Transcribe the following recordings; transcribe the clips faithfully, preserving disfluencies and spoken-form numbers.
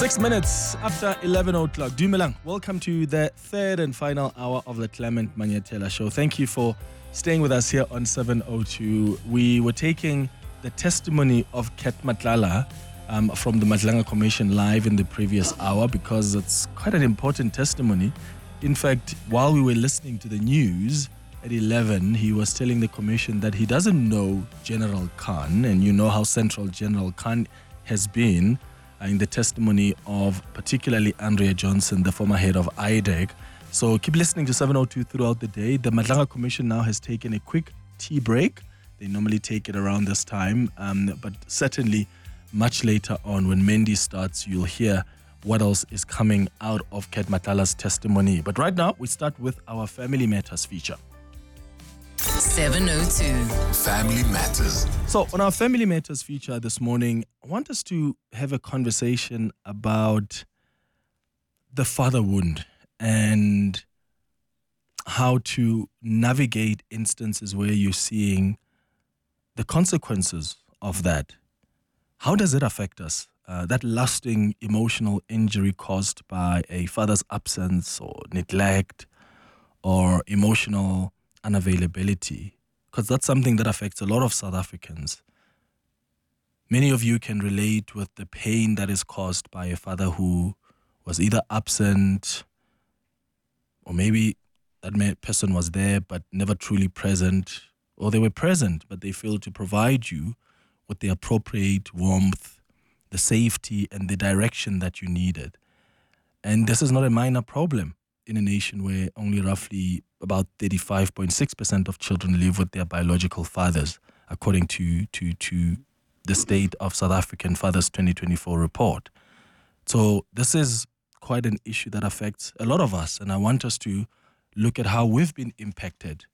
Six minutes after eleven o'clock. Dumelang, welcome to the third and final hour of the Clement Manyetela Show. Thank you for staying with us here on seven oh two. We were taking the testimony of Ket Matlala um, from the Madlanga Commission live in the previous hour because it's quite an important testimony. In fact, while we were listening to the news at eleven, he was telling the commission that he doesn't know General Khan, and you know how central General Khan has been in the testimony of particularly Andrea Johnson, the former head of I D E C. So keep listening to seven oh two throughout the day. The Madlanga Commission now has taken a quick tea break. They normally take it around this time, um, but certainly much later on when Mendy starts, you'll hear what else is coming out of Ket Matlala's testimony. But right now, we start with our Family Matters feature. seven oh two Family Matters. So on our Family Matters feature this morning, I want us to have a conversation about the father wound and how to navigate instances where you're seeing the consequences of that. How does it affect us? Uh, that lasting emotional injury caused by a father's absence or neglect or emotional unavailability, because that's something that affects a lot of South Africans. Many of you can relate with the pain that is caused by a father who was either absent or maybe that may- person was there but never truly present, or they were present but they failed to provide you with the appropriate warmth, the safety and the direction that you needed. And this is not a minor problem in a nation where only roughly about thirty-five point six percent of children live with their biological fathers, according to, to, to the State of South African Fathers twenty twenty-four report. So this is quite an issue that affects a lot of us, and I want us to look at how we've been impacted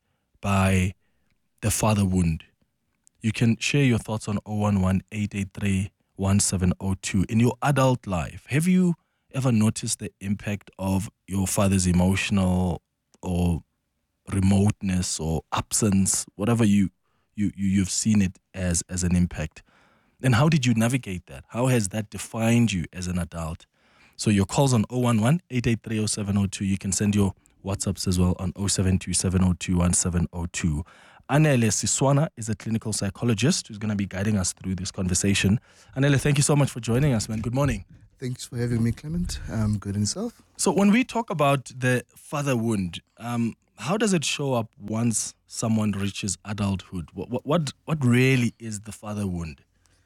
by the father wound. You can share your thoughts on zero one one, eight eight three, one seven zero two. In your adult life, have you ever noticed the impact of your father's emotional or remoteness or absence, whatever you, you, you, you've seen it as, as an impact? And how did you navigate that? How has that defined you as an adult? So your calls on zero one one, eight eight three, zero seven zero two. You can send your WhatsApps as well on zero seven two, seven zero two, one seven zero two. Anele Siswana is a clinical psychologist who's going to be guiding us through this conversation. Anele, thank you so much for joining us, man. Good morning. Thanks for having me, Clement. I'm good and self. So when we talk about the father wound, um, how does it show up once someone reaches adulthood? What, what, what, what really is the father wound?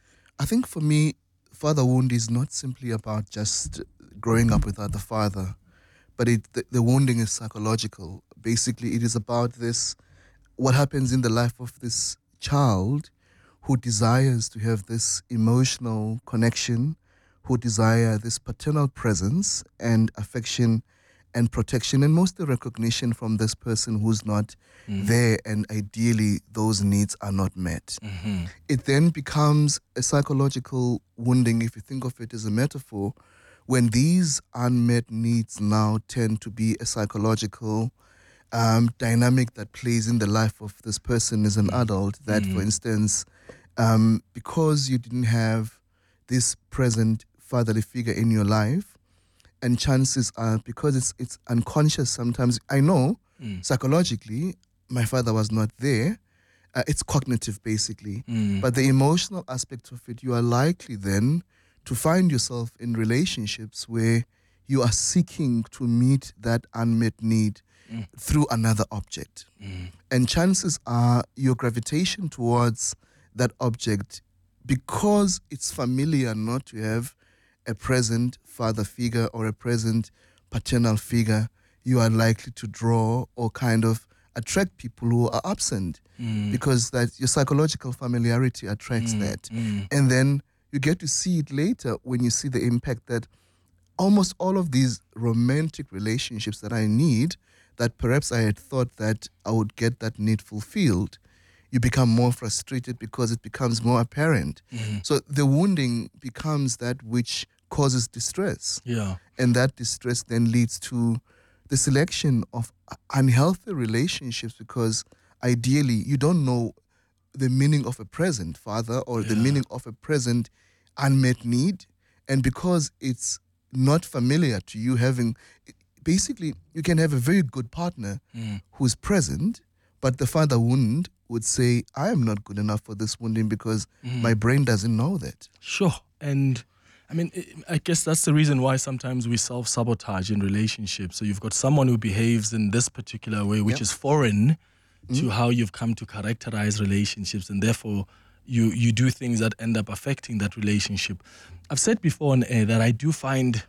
I think for me, father wound is not simply about just growing up without the father, but it, the, the wounding is psychological. Basically, it is about this, what happens in the life of this child who desires to have this emotional connection, who desire this paternal presence and affection and protection, and mostly recognition from this person who's not mm. there, and ideally those needs are not met. Mm-hmm. It then becomes a psychological wounding, if you think of it as a metaphor, when these unmet needs now tend to be a psychological um, dynamic that plays in the life of this person as an mm. adult, that mm. for instance, um, because you didn't have this present fatherly figure in your life, and chances are, because it's it's unconscious sometimes, I know mm. psychologically my father was not there, uh, it's cognitive basically, Mm. but the emotional aspect of it, you are likely then to find yourself in relationships where you are seeking to meet that unmet need Mm. through another object. Mm. And chances are your gravitation towards that object, because it's familiar not to have a present father figure or a present paternal figure, you are likely to draw or kind of attract people who are absent, Mm. because that your psychological familiarity attracts Mm. that. Mm. And then you get to see it later when you see the impact that almost all of these romantic relationships that I need, that perhaps I had thought that I would get that need fulfilled, you become more frustrated because it becomes more apparent. Mm. So the wounding becomes that which causes distress. Yeah. And that distress then leads to the selection of unhealthy relationships, because ideally you don't know the meaning of a present father or Yeah. the meaning of a present unmet need. And because it's not familiar to you having, basically, you can have a very good partner Mm. who's present, but the father wound would say, I am not good enough for this wounding because Mm. my brain doesn't know that. Sure. And I mean, I- I guess that's the reason why sometimes we self-sabotage in relationships. So you've got someone who behaves in this particular way, which Yep. is foreign to how you've come to characterize relationships, and therefore you you do things that end up affecting that relationship. I've said before on air that I do find,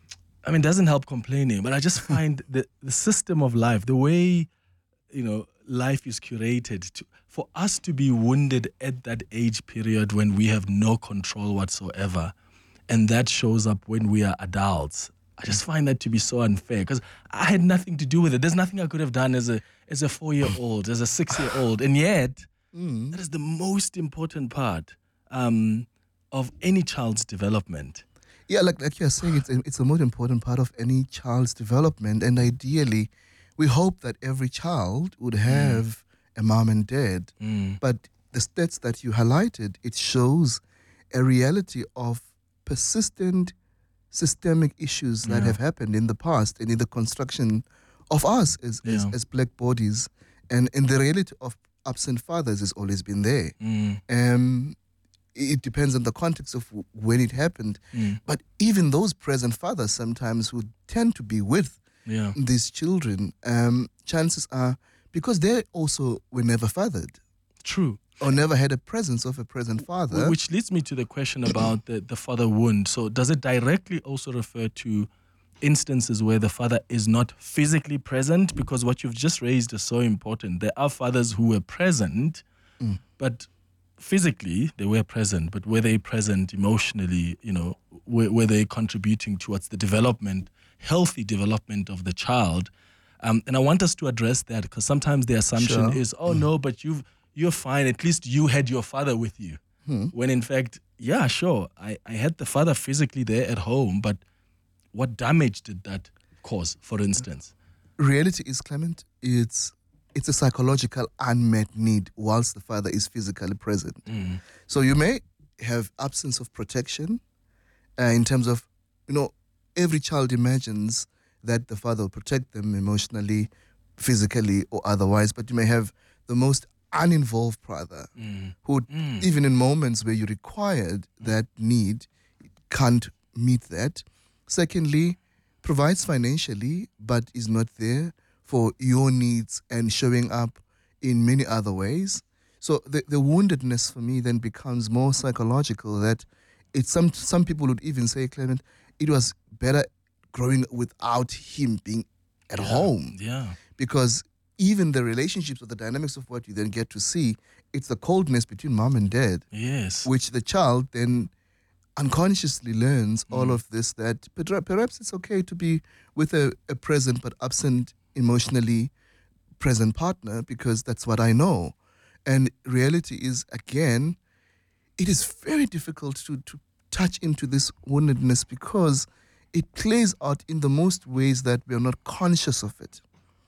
I mean, it doesn't help complaining, but I just find the, the system of life, the way, you know, life is curated, to, for us to be wounded at that age period when we have no control whatsoever, and that shows up when we are adults. I just find that to be so unfair because I had nothing to do with it. There's nothing I could have done as a as a four-year-old, as a six-year-old, and yet Mm. that is the most important part um, of any child's development. Yeah, like like you're saying, it's a, it's the most important part of any child's development, and ideally, we hope that every child would have a mom and dad. Mm. But the stats that you highlighted, it shows a reality of persistent systemic issues that Yeah. have happened in the past and in the construction of us as as, Yeah. as black bodies, and and the reality of absent fathers has always been there. Mm. Um, it depends on the context of w- when it happened. Mm. But even those present fathers sometimes who tend to be with Yeah. these children, um, chances are because they also were never fathered True. or never had a presence of a present father. Which leads me to the question about the, the father wound. So does it directly also refer to instances where the father is not physically present? Because what you've just raised is so important. There are fathers who were present, Mm. but physically they were present, but were they present emotionally, you know, were, were they contributing towards the development, healthy development of the child? Um, and I want us to address that because sometimes the assumption Sure. is, oh no, but you've, you're fine. At least you had your father with you. Hmm. When in fact, yeah, sure, I, I had the father physically there at home, but what damage did that cause, for instance? Reality is, Clement, it's it's a psychological unmet need whilst the father is physically present. Mm. So you may have absence of protection uh, in terms of, you know, every child imagines that the father will protect them emotionally, physically, or otherwise, but you may have the most uninvolved father Mm. who, Mm. even in moments where you required that need, can't meet that. Secondly, provides financially, but is not there for your needs and showing up in many other ways. So the, the woundedness for me then becomes more psychological, that it's some some people would even say, Clement, it was better growing without him being at Yeah. home, Yeah. because even the relationships or the dynamics of what you then get to see, it's the coldness between mom and dad, Yes. which the child then unconsciously learns all Mm. of this, that per- perhaps it's okay to be with a, a present but absent emotionally present partner because that's what I know. And reality is, again, it is very difficult to, to touch into this woundedness because it plays out in the most ways that we are not conscious of it.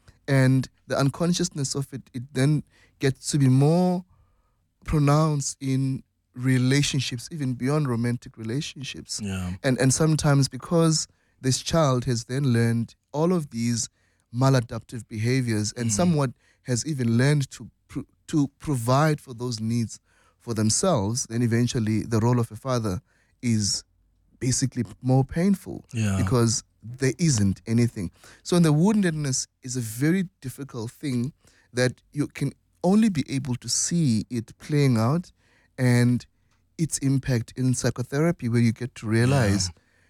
And the unconsciousness of it, it then gets to be more pronounced in relationships, even beyond romantic relationships. Yeah. And and sometimes because this child has then learned all of these maladaptive behaviors and Mm. somewhat has even learned to pro- to provide for those needs for themselves, then eventually the role of a father is basically more painful Yeah. because there isn't anything. So the woundedness is a very difficult thing that you can only be able to see it playing out and its impact in psychotherapy, where you get to realize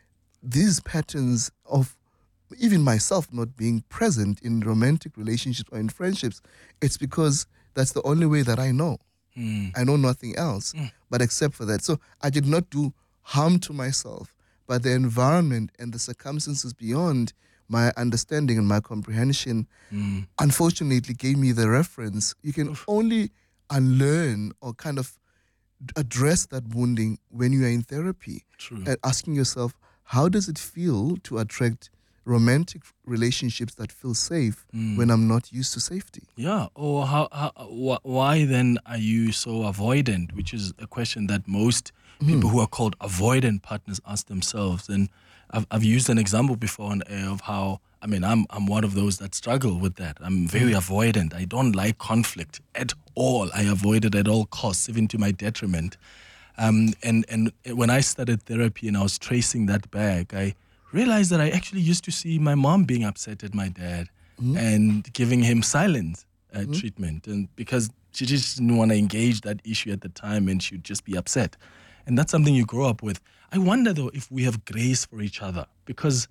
these patterns of even myself not being present in romantic relationships or in friendships, it's because that's the only way that I know. Mm. I know nothing else Mm. but except for that. So I did not do harm to myself, but the environment and the circumstances beyond my understanding and my comprehension Mm. unfortunately gave me the reference. You can only unlearn or kind of address that wounding when you are in therapy True. and asking yourself, how does it feel to attract romantic relationships that feel safe Mm. when I'm not used to safety? Yeah. Or how, how wh- why then are you so avoidant? Which is a question that most people who are called avoidant partners ask themselves. And I've, I've used an example before on air of how, I mean, I'm I'm one of those that struggle with that. I'm very avoidant. I don't like conflict at all. I avoid it at all costs, even to my detriment. Um, and, and when I started therapy and I was tracing that back, I realized that I actually used to see my mom being upset at my dad and giving him silent uh, treatment. And because she just didn't want to engage that issue at the time and she'd just be upset. And that's something you grow up with. I wonder, though, if we have grace for each other, because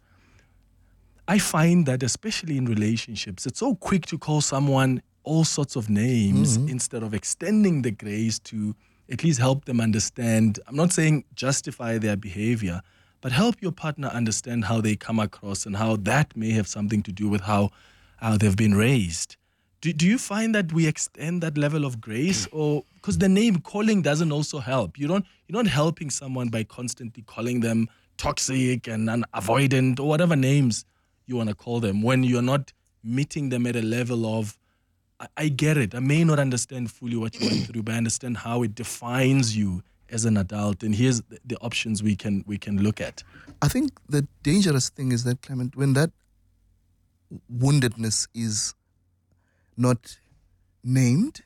I find that especially in relationships, it's so quick to call someone all sorts of names instead of extending the grace to at least help them understand. I'm not saying justify their behavior, but help your partner understand how they come across and how that may have something to do with how, how they've been raised. Do, do you find that we extend that level of grace, or because the name calling doesn't also help? You don't, you're not helping someone by constantly calling them toxic and avoidant or whatever names you want to call them when you're not meeting them at a level of, I, I get it. I may not understand fully what you went through, but I understand how it defines you as an adult. And here's the, the options we can we can look at. I think the dangerous thing is that, Clement, when that woundedness is not named,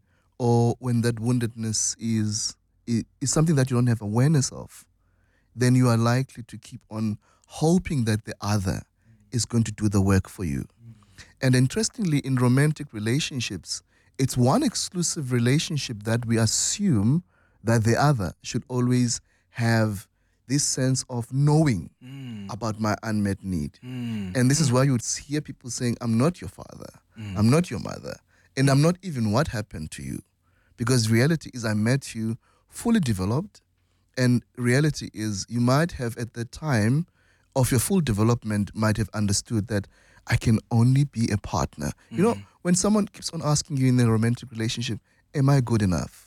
or when that woundedness is, is is something that you don't have awareness of, then you are likely to keep on hoping that the other is going to do the work for you. And interestingly, in romantic relationships, it's one exclusive relationship that we assume that the other should always have this sense of knowing Mm. about my unmet need. Mm. And this is why you would hear people saying, I'm not your father, I'm not your mother, and I'm not even what happened to you. Because reality is I met you fully developed, and reality is you might have at the time of your full development might have understood that I can only be a partner. You know, when someone keeps on asking you in a romantic relationship, am I good enough?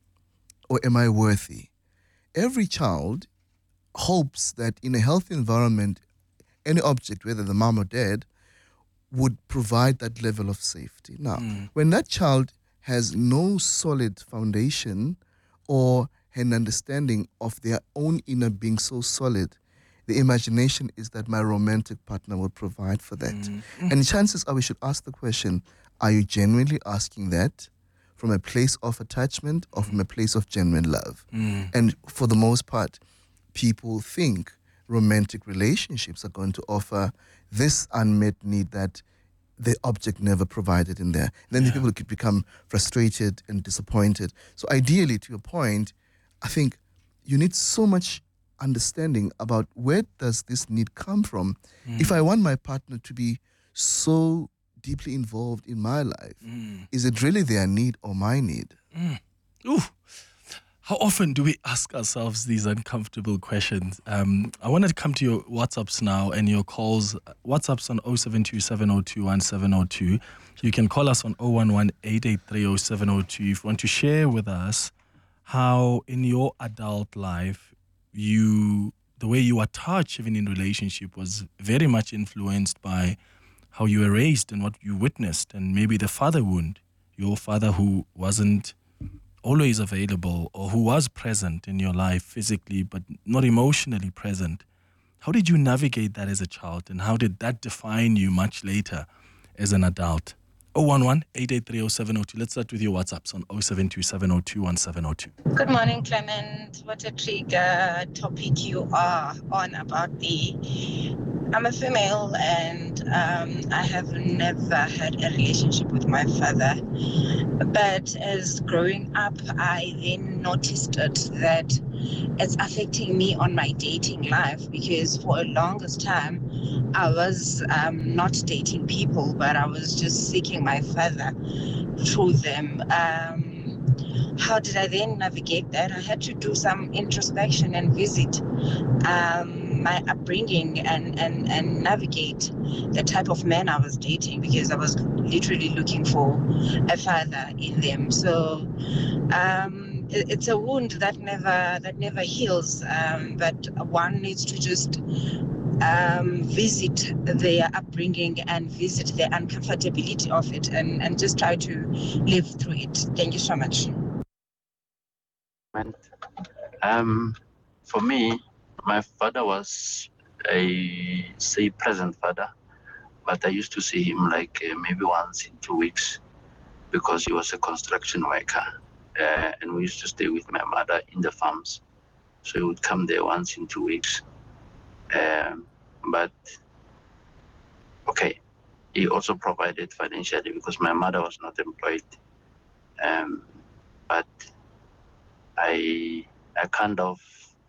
Or am I worthy? Every child hopes that in a healthy environment, any object, whether the mom or dad, would provide that level of safety. Now, when that child has no solid foundation or an understanding of their own inner being so solid, the imagination is that my romantic partner will provide for that. And chances are we should ask the question, are you genuinely asking that from a place of attachment or from a place of genuine love? And for the most part, people think romantic relationships are going to offer this unmet need that the object never provided in there. Then the people could become frustrated and disappointed. So ideally, to your point, I think you need so much understanding about where does this need come from. If I want my partner to be so deeply involved in my life, is it really their need or my need? Ooh. How often do we ask ourselves these uncomfortable questions? Um, I want to come to your WhatsApps now and your calls. WhatsApps on oh seven two, seven oh two, one seven oh two. You can call us on oh one one, eight eight three, oh seven oh two if you want to share with us how in your adult life you, the way you are touched even in relationship was very much influenced by how you were raised and what you witnessed, and maybe the father wound, your father who wasn't always available or who was present in your life physically but not emotionally present. How did you navigate that as a child, and how did that define you much later as an adult? oh one one, eight eight three, oh seven oh two. Let's start with your WhatsApps on oh seven two, seven oh two, one seven oh two. Good morning, Clement. What a trigger topic you are on about the... I'm a female, and um, I have never had a relationship with my father. But as growing up, I then noticed it, that it's affecting me on my dating life, because for a longest time, I was um, not dating people, but I was just seeking my father through them. Um, how did I then navigate that? I had to do some introspection and visit um, my upbringing and, and, and navigate the type of man I was dating, because I was literally looking for a father in them. So um, it, it's a wound that never that never heals, um, but one needs to just um, visit their upbringing and visit the uncomfortability of it, and, and just try to live through it. Thank you so much. Um, for me, my father was a say present father, but I used to see him like uh, maybe once in two weeks because he was a construction worker, uh, and we used to stay with my mother in the farms. So he would come there once in two weeks. Um, but okay, he also provided financially because my mother was not employed. Um, but I, I kind of,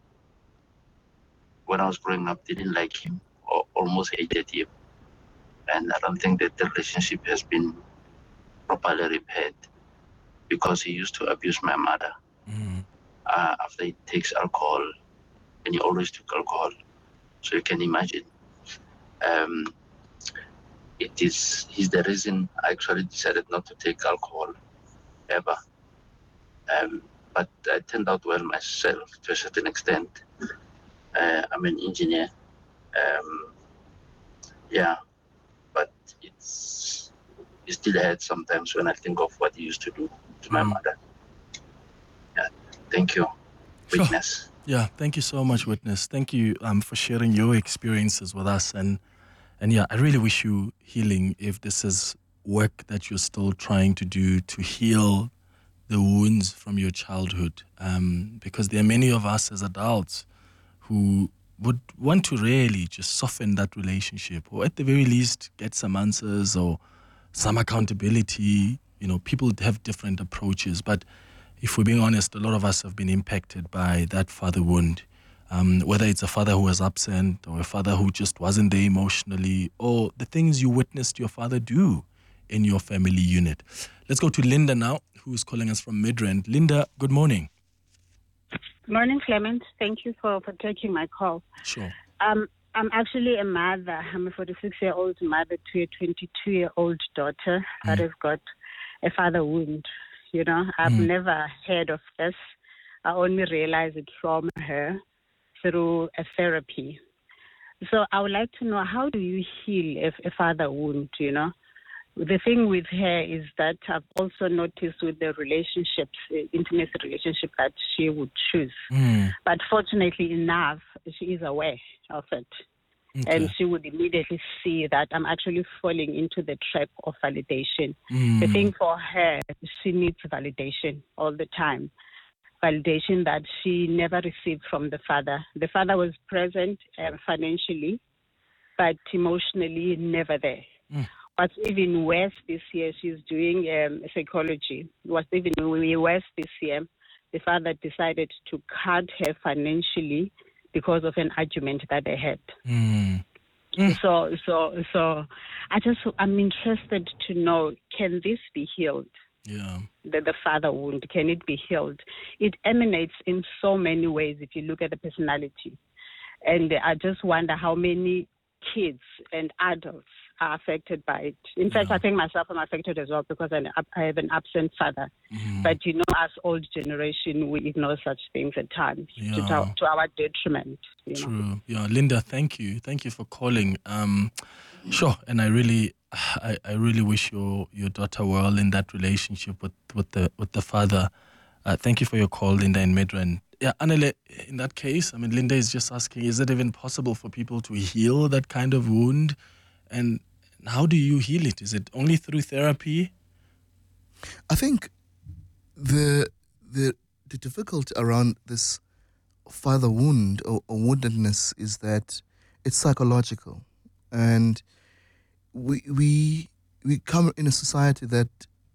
when I was growing up, didn't like him or almost hated him. And I don't think that the relationship has been properly repaired because he used to abuse my mother. Mm. Uh, after he takes alcohol, and he always took alcohol. So you can imagine. Um, it is he's the reason I actually decided not to take alcohol ever. Um, but I turned out well myself to a certain extent. Uh, I'm an engineer. Um, yeah, but it's it still hurts sometimes when I think of what he used to do to my Mm. mother. Yeah, thank you, Sure. witness. Yeah, thank you so much, Witness. Thank you um, for sharing your experiences with us. And and yeah, I really wish you healing if this is work that you're still trying to do to heal the wounds from your childhood. Um, because there are many of us as adults who would want to really just soften that relationship, or at the very least get some answers or some accountability. You know, people have different approaches, but if we're being honest, a lot of us have been impacted by that father wound. Um, whether it's a father who was absent or a father who just wasn't there emotionally, or the things you witnessed your father do in your family unit. Let's go to Linda now, who's calling us from Midrand. Linda, good morning. Morning, Clement. Thank you for, for taking my call. Sure. Um, I'm actually a mother. I'm a forty-six-year-old mother to a twenty-two-year-old daughter that has got a father wound. You know, I've Mm. never heard of this. I only realized it from her through a therapy. So I would like to know, how do you heal a, a father wound, you know? The thing with her is that I've also noticed with the relationships, uh, intimate relationship that she would choose. Mm. But fortunately enough, she is aware of it. Okay. And she would immediately see that I'm actually falling into the trap of validation. Mm. The thing for her, she needs validation all the time. Validation that she never received from the father. The father was present uh, financially, but emotionally never there. Mm. What's even worse this year, she's doing um, psychology. What's even worse this year, the father decided to cut her financially because of an argument that they had. Mm. Mm. So, so, so, I just, I'm interested to know, can this be healed? Yeah. The, the father wound, can it be healed? It emanates in so many ways if you look at the personality. And I just wonder how many kids and adults are affected by it. In fact, Yeah. I think myself I'm affected as well because I I have an absent father. Mm. But, you know, as old generation, we ignore such things at times to, Yeah. to our detriment. You know? True. Yeah, Linda, thank you. Thank you for calling. Um, sure. And I really, I, I really wish your your daughter well in that relationship with, with the with the father. Uh, thank you for your call, Linda in Midrand. Yeah, Anele, in that case, I mean, Linda is just asking, is it even possible for people to heal that kind of wound? And how do you heal it? Is it only through therapy? I think the the the difficulty around this father wound or, or woundedness is that it's psychological, and we we we come in a society that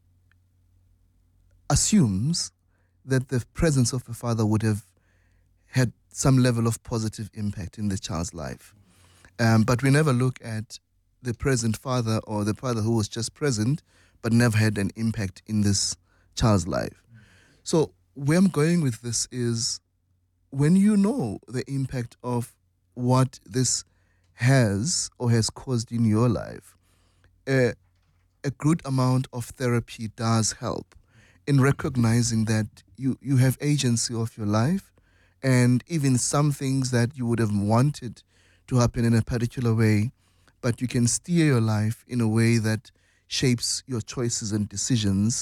assumes that the presence of a father would have had some level of positive impact in the child's life, um, but we never look at the present father or the father who was just present but never had an impact in this child's life. So where I'm going with this is, when you know the impact of what this has or has caused in your life, a, a good amount of therapy does help in recognizing that you, you have agency of your life, and even some things that you would have wanted to happen in a particular way, but you can steer your life in a way that shapes your choices and decisions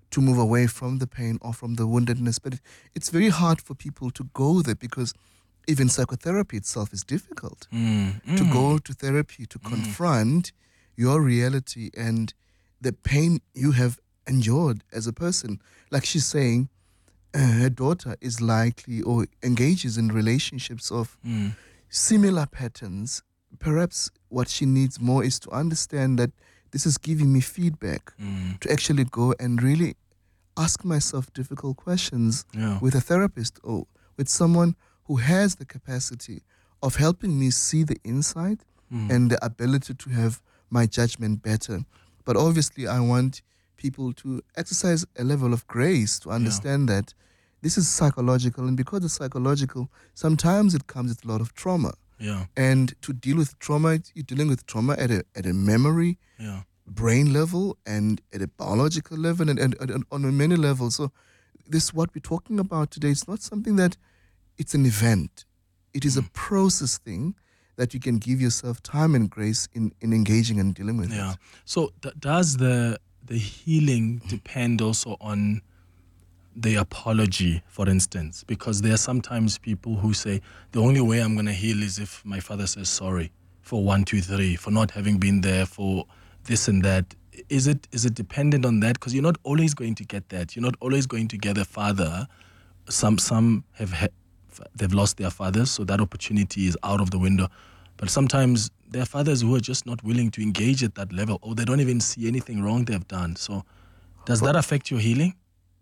to move away from the pain or from the woundedness. But it, it's very hard for people to go there because even psychotherapy itself is difficult. Mm, mm. To go to therapy, to mm. confront your reality and the pain you have endured as a person. Like she's saying, uh, her daughter is likely or engages in relationships of mm. similar patterns. Perhaps what she needs more is to understand that this is giving me feedback mm. to actually go and really ask myself difficult questions yeah. with a therapist or with someone who has the capacity of helping me see the inside mm. and the ability to have my judgment better. But obviously, I want people to exercise a level of grace to understand yeah. that this is psychological, and because it's psychological, sometimes it comes with a lot of trauma. Yeah. And to deal with trauma, you're dealing with trauma at a at a memory, yeah. brain level, and at a biological level, and, and, and on many levels. So this, what we're talking about today, it's not something that it's an event. It is mm. a process thing that you can give yourself time and grace in, in engaging and dealing with yeah. it. So th- does the the healing depend also on the apology, for instance? Because there are sometimes people who say, the only way I'm going to heal is if my father says sorry for one, two, three, for not having been there, for this and that. Is it is it dependent on that? Because you're not always going to get that. You're not always going to get a father. Some some have ha- they've lost their fathers, so that opportunity is out of the window. But sometimes there are fathers who are just not willing to engage at that level, or they don't even see anything wrong they've done. So does that affect your healing?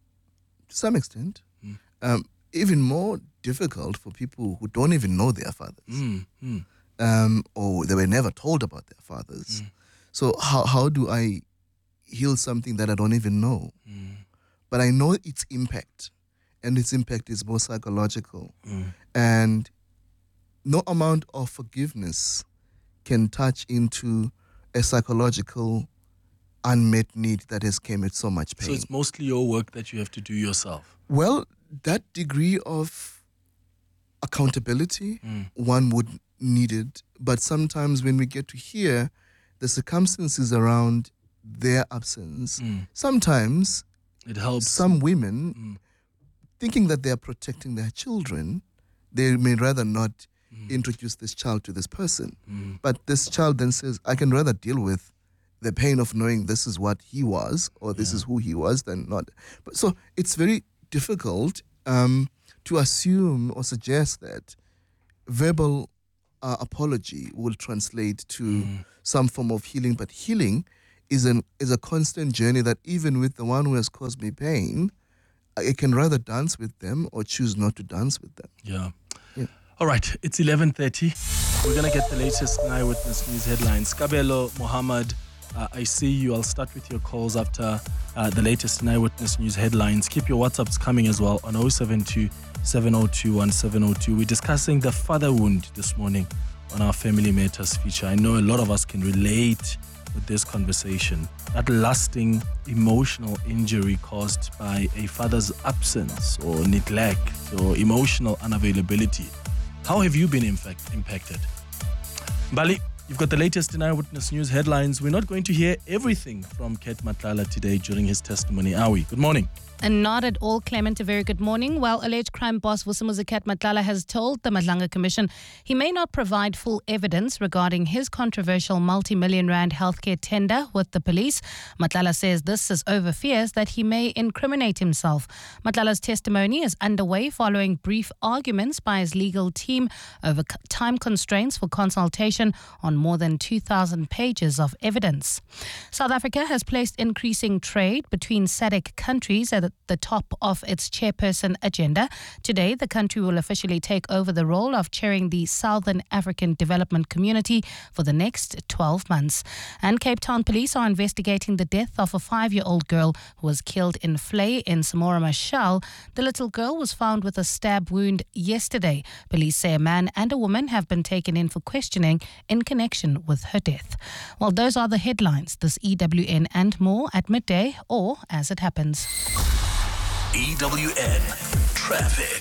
To some extent. Mm. Um, even more difficult for people who don't even know their fathers. Mm, mm. Um, or they were never told about their fathers. Mm. So how how do I heal something that I don't even know? Mm. But I know its impact, and its impact is more psychological. Mm. And no amount of forgiveness can touch into a psychological unmet need that has came with so much pain. So it's mostly your work that you have to do yourself. Well, that degree of accountability, Mm. one would need it. But sometimes when we get to hear the circumstances around their absence, Mm. sometimes It helps. some women, Mm. thinking that they are protecting their children, they may rather not Mm. introduce this child to this person. Mm. But this child then says, I can rather deal with the pain of knowing this is what he was or this Yeah. is who he was than not. But so it's very difficult um, to assume or suggest that verbal uh, apology will translate to Mm. some form of healing. But healing is an is a constant journey that even with the one who has caused me pain, I can rather dance with them or choose not to dance with them. Yeah. Yeah. All right, it's eleven thirty. We're going to get the latest Eyewitness News headlines. Kabelo Mohammed, uh, I see you. I'll start with your calls after uh, the latest Eyewitness News headlines. Keep your WhatsApps coming as well on oh seven two, seven oh two, one seven oh two. We're discussing the father wound this morning on our Family Matters feature. I know a lot of us can relate with this conversation. That lasting emotional injury caused by a father's absence or neglect or emotional unavailability. How have you been in fact impacted? Bali, you've got the latest in Eyewitness News headlines. We're not going to hear everything from Ket Matlala today during his testimony, are we? Good morning. And not at all, Clement. A very good morning. While alleged crime boss Vusimuzi Ket Matlala has told the Madlanga Commission he may not provide full evidence regarding his controversial multi-million rand healthcare tender with the police, Matlala says this is over fears that he may incriminate himself. Matlala's testimony is underway following brief arguments by his legal team over time constraints for consultation on more than two thousand pages of evidence. South Africa has placed increasing trade between S A D C countries at the top of its chairperson agenda. Today, the country will officially take over the role of chairing the Southern African Development Community for the next twelve months. And Cape Town police are investigating the death of a five-year-old girl who was killed in Vlei in Samora Machel. The little girl was found with a stab wound yesterday. Police say a man and a woman have been taken in for questioning in connection with her death. Well, those are the headlines. This E W N and more at midday or as it happens. E W N Traffic.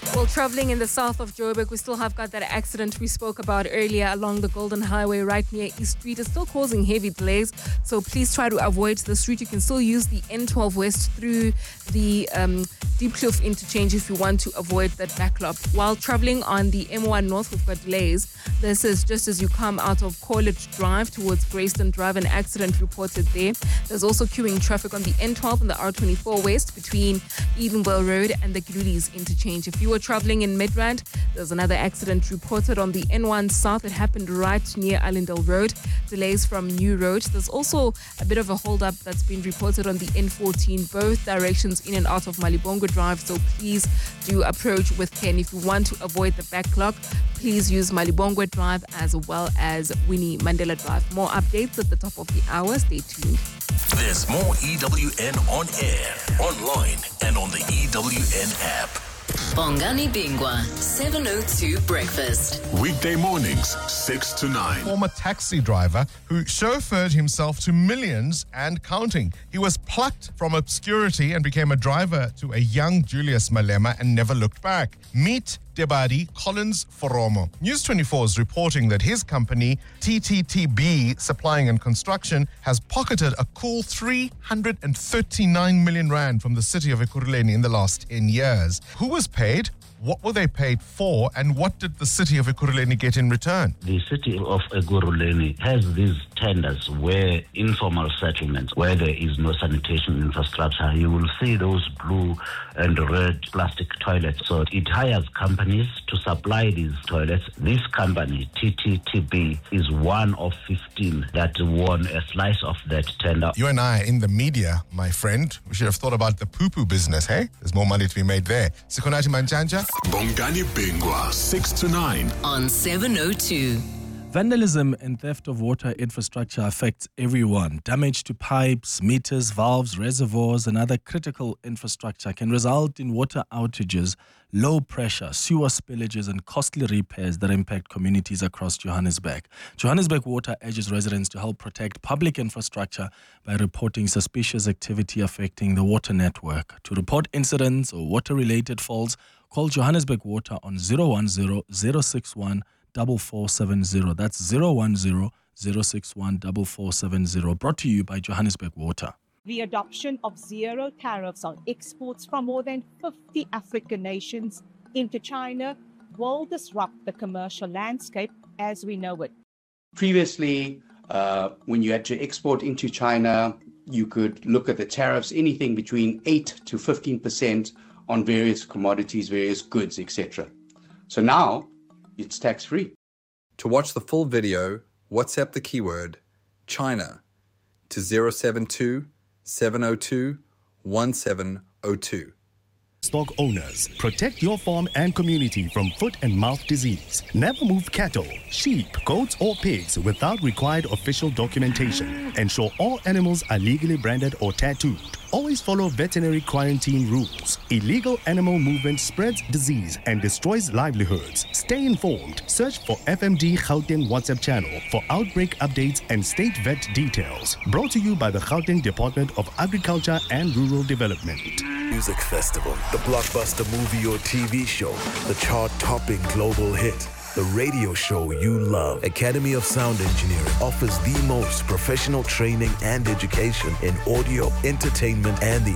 While traveling in the south of Joburg, we still have got that accident we spoke about earlier along the Golden Highway right near East Street. It's still causing heavy delays, so please try to avoid this route. You can still use the N twelve West through the um, Diepkloof interchange if you want to avoid that backlog. While traveling on the M one North, we've got delays. This is just as you come out of College Drive towards Grayston Drive, an accident reported there. There's also queuing traffic on the N twelve and the R twenty-four West between Edenville Road and the Gludies interchange. If you were traveling in Midrand, there's another accident reported on the N one South. It happened right near Allendale Road. Delays from New Road. There's also a bit of a hold-up that's been reported on the N fourteen, both directions in and out of Malibongo Drive, so please do approach with care. If you want to avoid the backlog, please use Malibongo Drive as well as Winnie Mandela Drive. More updates at the top of the hour. Stay tuned. There's more E W N on air, online, and on the E W N app. Bongani Bingwa, seven oh two Breakfast. Weekday mornings, six to nine. Former taxi driver who chauffeured himself to millions and counting. He was plucked from obscurity and became a driver to a young Julius Malema and never looked back. Meet Debadi Collins Foromo. News twenty-four is reporting that his company, T T T B Supplying and Construction, has pocketed a cool three hundred thirty-nine million rand from the city of Ekurhuleni in the last ten years. Who was paid? What were they paid for, and what did the city of Ekurhuleni get in return? The city of Ekurhuleni has these tenders where informal settlements, where there is no sanitation infrastructure, you will see those blue and red plastic toilets. So it hires companies to supply these toilets. This company, T T T B, is one of fifteen that won a slice of that tender. You and I are in the media, my friend. We should have thought about the poo-poo business, hey? There's more money to be made there. Sikonati Manjanja. Bongani Bingwa, six to nine. On seven oh two. Vandalism and theft of water infrastructure affects everyone. Damage to pipes, meters, valves, reservoirs, and other critical infrastructure can result in water outages, low pressure, sewer spillages, and costly repairs that impact communities across Johannesburg. Johannesburg Water urges residents to help protect public infrastructure by reporting suspicious activity affecting the water network. To report incidents or water-related faults, call Johannesburg Water on zero one zero, zero six one, four four seven zero. That's zero one zero, zero six one, four four seven zero. Brought to you by Johannesburg Water. The adoption of zero tariffs on exports from more than fifty African nations into China will disrupt the commercial landscape as we know it. Previously, uh, when you had to export into China, you could look at the tariffs, anything between eight to fifteen percent on various commodities, various goods, et cetera. So now, it's tax-free. To watch the full video, WhatsApp the keyword China to zero seven two, seven oh two, one seven oh two. Stock owners, protect your farm and community from foot and mouth disease. Never move cattle, sheep, goats, or pigs without required official documentation. Ensure all animals are legally branded or tattooed. Always follow veterinary quarantine rules. Illegal animal movement spreads disease and destroys livelihoods. Stay informed. Search for F M D Gauteng WhatsApp channel for outbreak updates and state vet details. Brought to you by the Gauteng Department of Agriculture and Rural Development. Music festival, the blockbuster movie or T V show, the chart-topping global hit, the radio show you love. Academy of Sound Engineering offers the most professional training and education in audio, entertainment, and the